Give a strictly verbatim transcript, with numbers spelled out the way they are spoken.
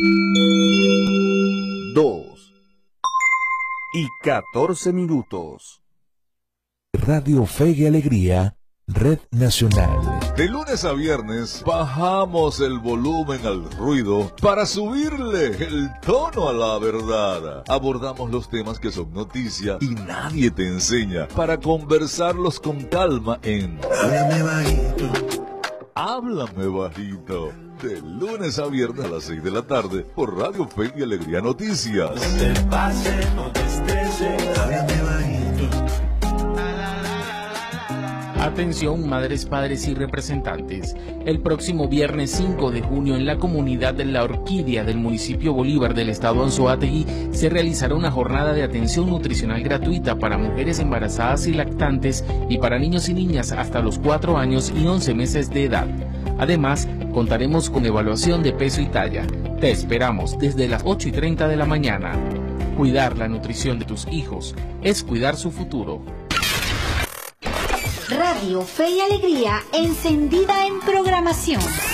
dos y catorce minutos. Radio Fe y Alegría, Red Nacional. De lunes a viernes bajamos el volumen al ruido para subirle el tono a la verdad. Abordamos los temas que son noticia y nadie te enseña para conversarlos con calma en Háblame Bajito. Háblame Bajito. De lunes a viernes a las seis de la tarde por Radio Fe y Alegría Noticias. No te pase, no te estreses, háblame bajito. Atención, madres, padres y representantes. El próximo viernes cinco de junio en la comunidad de La Orquídea del municipio Bolívar del estado Anzoátegui se realizará una jornada de atención nutricional gratuita para mujeres embarazadas y lactantes y para niños y niñas hasta los cuatro años y once meses de edad. Además, contaremos con evaluación de peso y talla. Te esperamos desde las ocho y treinta de la mañana. Cuidar la nutrición de tus hijos es cuidar su futuro. Radio Fe y Alegría, encendida en programación.